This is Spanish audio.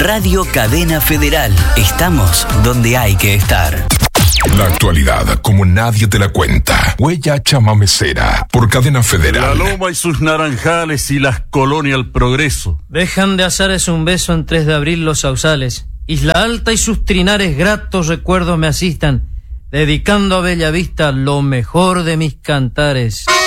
Radio Cadena Federal. Estamos donde hay que estar. La actualidad como nadie te la cuenta. Huella chamamecera por Cadena Federal. La Loma y sus naranjales y las Colonial Progreso. Dejan de azares un beso en 3 de abril los sausales. Isla Alta y sus trinares gratos recuerdos me asistan, dedicando a Bellavista lo mejor de mis cantares.